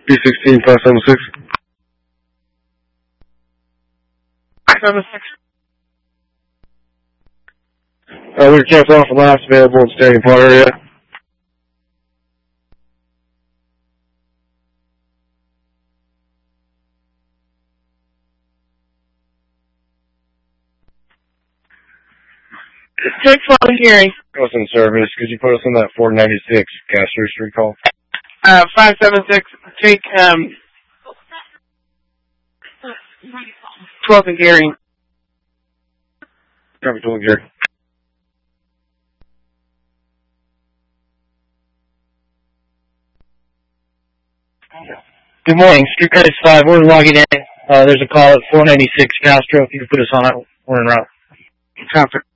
B16 576. 576. We're canceling off the last available in Standing Part area. Take volunteering. What's in service? Could you put us on that 496 Castro Street call? 576. Take 12th and Gary. Copy, 12 and Gary. Good morning. Street card is 5. We're logging in. There's a call at 496 Castro. If you could put us on it, we're en route. Copy.